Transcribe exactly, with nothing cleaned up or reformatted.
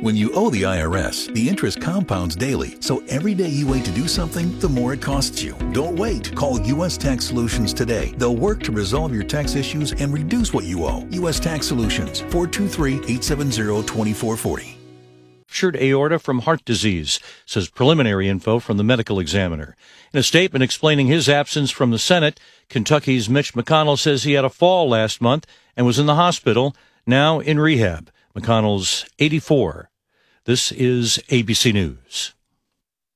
When you owe the I R S, the interest compounds daily, so every day you wait to do something, the more it costs you. Don't wait. Call U S Tax Solutions today. They'll work to resolve your tax issues and reduce what you owe. U S Tax Solutions, four two three, eight seven zero, two four four zero. Ruptured aorta from heart disease, says preliminary info from the medical examiner. In a statement explaining his absence from the Senate, Kentucky's Mitch McConnell says he had a fall last month and was in the hospital, now in rehab. McConnell's eighty-four. This is A B C News.